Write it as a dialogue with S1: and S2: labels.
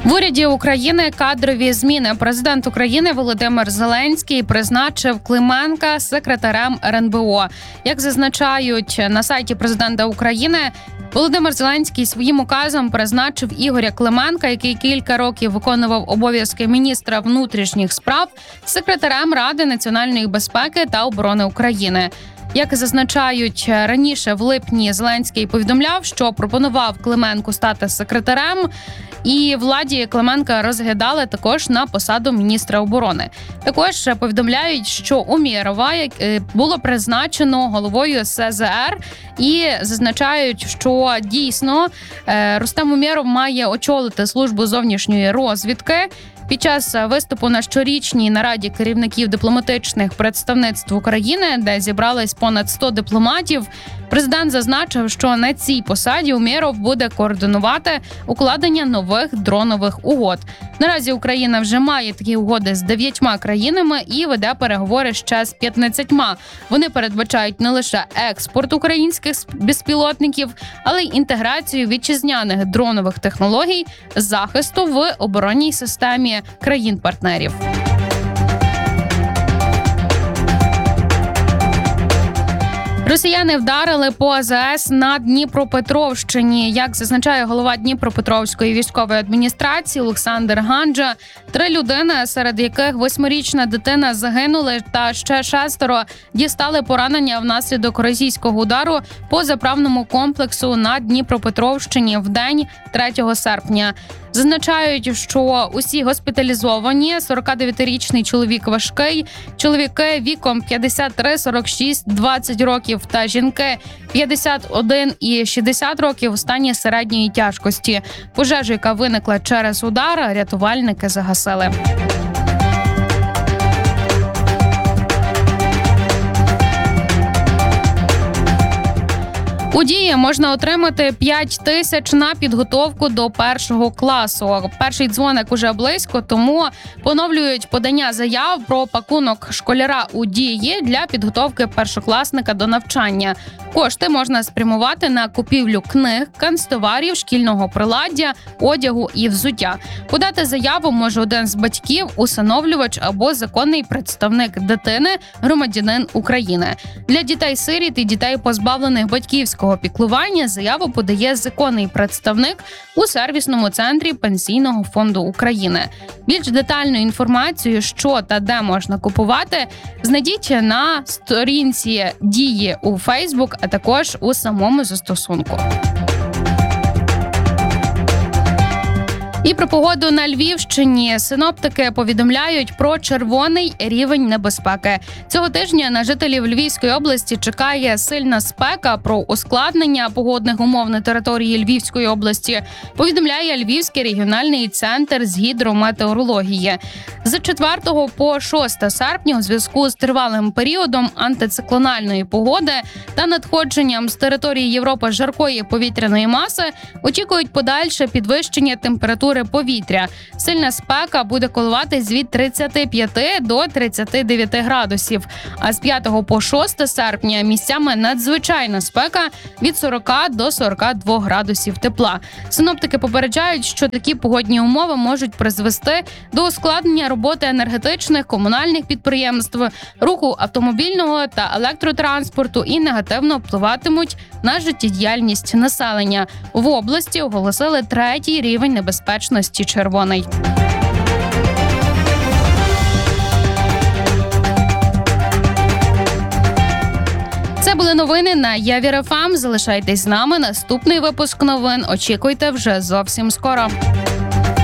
S1: В уряді України кадрові зміни. Президент України Володимир Зеленський призначив Клименка секретарем РНБО. Як зазначають на сайті президента України, Володимир Зеленський своїм указом призначив Ігоря Клименка, який кілька років виконував обов'язки міністра внутрішніх справ, секретарем Ради національної безпеки та оборони України. Як зазначають раніше, в липні Зеленський повідомляв, що пропонував Клименку стати секретарем, і владі Клименка розглядали також на посаду міністра оборони. Також повідомляють, що Умєрова було призначено головою СЗР, і зазначають, що дійсно Рустем Умєров має очолити службу зовнішньої розвідки. Під час виступу на щорічній нараді керівників дипломатичних представництв України, де зібрались понад 100 дипломатів, президент зазначив, що на цій посаді Умєров буде координувати укладення нових дронових угод. Наразі Україна вже має такі угоди з 9 країнами і веде переговори ще з 15. Вони передбачають не лише експорт українських безпілотників, але й інтеграцію вітчизняних дронових технологій захисту в оборонній системі країн-партнерів. Росіяни вдарили по АЗС на Дніпропетровщині. Як зазначає голова Дніпропетровської військової адміністрації Олександр Ганджа, 3 людини, серед яких 8-річна дитина, загинули, та ще 6 дістали поранення внаслідок російського удару по заправному комплексу на Дніпропетровщині в день 3 серпня. Зазначають, що усі госпіталізовані, 49-річний чоловік важкий, чоловіки віком 53, 46, 20 років та жінки 51 і 60 років у стані середньої тяжкості. Пожежу, яка виникла через удар, рятувальники загасили. У Дії можна отримати 5 тисяч на підготовку до 1 класу. Перший дзвоник уже близько, тому поновлюють подання заяв про пакунок школяра у Дії для підготовки першокласника до навчання. Кошти можна спрямувати на купівлю книг, канцтоварів, шкільного приладдя, одягу і взуття. Подати заяву може один з батьків, усиновлювач або законний представник дитини, громадянин України. Для дітей-сиріт і дітей, позбавлених батьківського піклування, заяву подає законний представник у сервісному центрі Пенсійного фонду України. Більш детальну інформацію, що та де можна купувати, знайдіть на сторінці Дії у Фейсбук, а також у самому застосунку. І про погоду на Львівщині. Синоптики повідомляють про червоний рівень небезпеки. Цього тижня на жителів Львівської області чекає сильна спека. Про ускладнення погодних умов на території Львівської області повідомляє Львівський регіональний центр з гідрометеорології. З 4 по 6 серпня у зв'язку з тривалим періодом антициклональної погоди та надходженням з території Європи жаркої повітряної маси очікують подальше підвищення температури повітря. Сильна спека буде коливатись від 35 до 39 градусів. А з 5 по 6 серпня місцями надзвичайна спека від 40 до 42 градусів тепла. Синоптики попереджають, що такі погодні умови можуть призвести до ускладнення роботи енергетичних, комунальних підприємств, руху автомобільного та електротранспорту і негативно впливатимуть на життєдіяльність населення. В області оголосили 3-й рівень небезпечності – червоний. Це були новини на Явір ФМ. Залишайтесь з нами. Наступний випуск новин очікуйте вже зовсім скоро.